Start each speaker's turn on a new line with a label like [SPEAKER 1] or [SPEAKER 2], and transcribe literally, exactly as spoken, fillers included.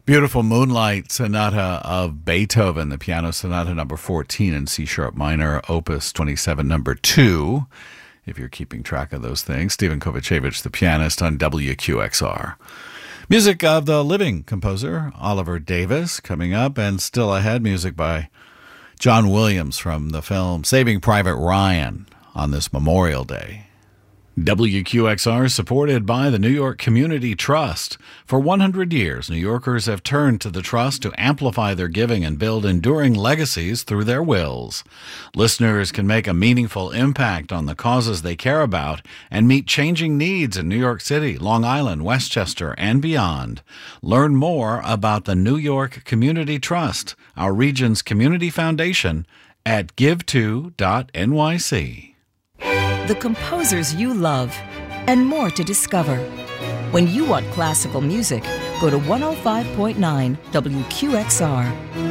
[SPEAKER 1] Beautiful Moonlight Sonata of Beethoven, the Piano Sonata number fourteen in C sharp minor, opus twenty-seven, number two, if you're keeping track of those things. Stephen Kovacevic, the pianist on W Q X R. Music of the living composer, Oliver Davis, coming up, and still ahead, music by John Williams from the film Saving Private Ryan on this Memorial Day. W Q X R is supported by the New York Community Trust. For one hundred years, New Yorkers have turned to the Trust to amplify their giving and build enduring legacies through their wills. Listeners can make a meaningful impact on the causes they care about and meet changing needs in New York City, Long Island, Westchester, and beyond. Learn more about the New York Community Trust, our region's community foundation, at give to dot N Y C.
[SPEAKER 2] The composers you love, and more to discover. When you want classical music, go to one oh five point nine W Q X R.